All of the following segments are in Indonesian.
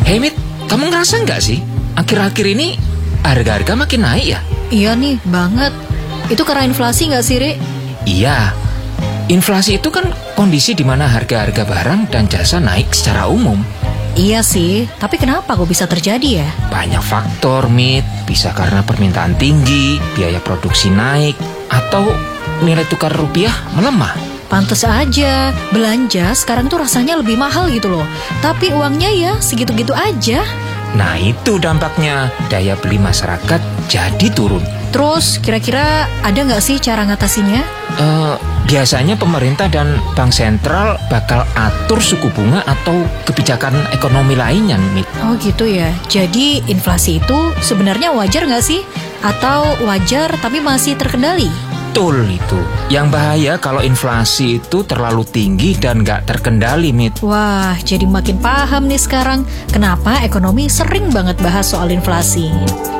Hey Mit, kamu ngerasa nggak sih? Akhir-akhir ini harga-harga makin naik ya? Iya nih, banget. Itu karena inflasi nggak sih, Ri? Iya, inflasi itu kan kondisi di mana harga-harga barang dan jasa naik secara umum. Iya sih, tapi kenapa kok bisa terjadi ya? Banyak faktor, Mit. Bisa karena permintaan tinggi, biaya produksi naik, atau nilai tukar rupiah melemah. Pantes aja, belanja sekarang tuh rasanya lebih mahal gitu loh. Tapi uangnya ya segitu-gitu aja. Nah itu dampaknya, daya beli masyarakat jadi turun. Terus kira-kira ada nggak sih cara ngatasinnya? Biasanya pemerintah dan bank sentral bakal atur suku bunga atau kebijakan ekonomi lainnya, Mit. Oh gitu ya, jadi inflasi itu sebenarnya wajar nggak sih? Atau wajar tapi masih terkendali? Betul itu. Yang bahaya kalau inflasi itu terlalu tinggi dan nggak terkendali, Mit. Wah, jadi makin paham nih sekarang kenapa ekonomi sering banget bahas soal inflasi.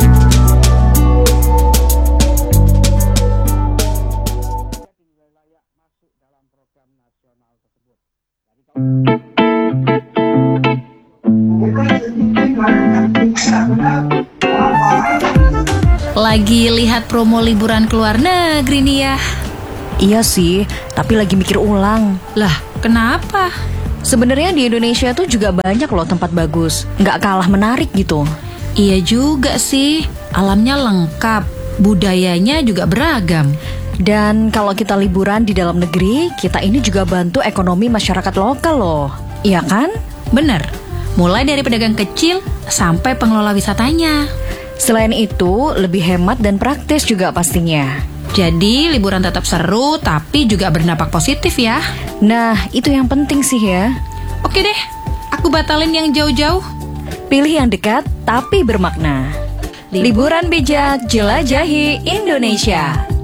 Lagi lihat promo liburan ke luar negeri nih ya. Iya sih, tapi lagi mikir ulang. Lah, kenapa? Sebenarnya di Indonesia tuh juga banyak loh tempat bagus, nggak kalah menarik gitu. Iya juga sih, alamnya lengkap, budayanya juga beragam. Dan kalau kita liburan di dalam negeri, kita ini juga bantu ekonomi masyarakat lokal loh. Iya kan? Bener, mulai dari pedagang kecil sampai pengelola wisatanya. Selain itu, lebih hemat dan praktis juga pastinya. Jadi liburan tetap seru tapi juga berdampak positif ya. Nah, itu yang penting sih ya. Oke deh, aku batalin yang jauh-jauh. Pilih yang dekat tapi bermakna. Liburan bijak, jelajahi Indonesia.